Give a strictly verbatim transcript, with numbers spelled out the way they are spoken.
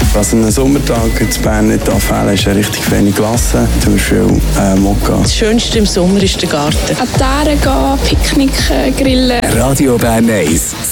Was an einem Sommertag in Bern nicht fehlen, ist eine richtig feine Glasse, zum Beispiel äh, Mokka. Das Schönste im Sommer ist der Garten. An die Aare gehen, Picknick, grillen. Radio Bern eins.